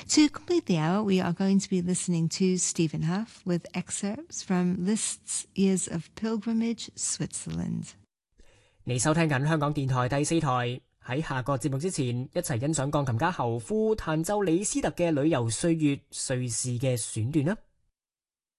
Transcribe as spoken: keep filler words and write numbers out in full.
To complete the hour, we are going to be listening to Stephen Huff with excerpts from Liszt's Years of Pilgrimage, Switzerland. 你收聽緊香港電台第四台，喺下個節目之前，一齊欣賞鋼琴家侯夫彈奏李斯特嘅旅遊歲月瑞士嘅選段啦。